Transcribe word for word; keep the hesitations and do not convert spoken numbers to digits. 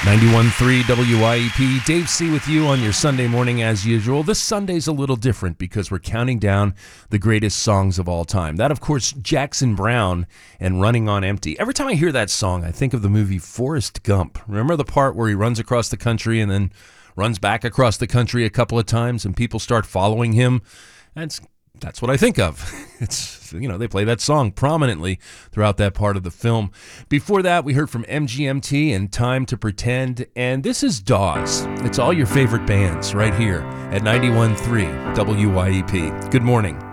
ninety-one point three W I E P, Dave C. with you on your Sunday morning as usual. This Sunday's a little different because we're counting down the greatest songs of all time. That, of course, Jackson Browne and Running on Empty. Every time I hear that song, I think of the movie Forrest Gump. Remember the part where he runs across the country and then runs back across the country a couple of times and people start following him? That's That's what I think of. It's, you know, they play that song prominently throughout that part of the film. Before that, we heard from M G M T and Time to Pretend. And this is Dawes. It's all your favorite bands right here at ninety-one point three W I E P. Good morning.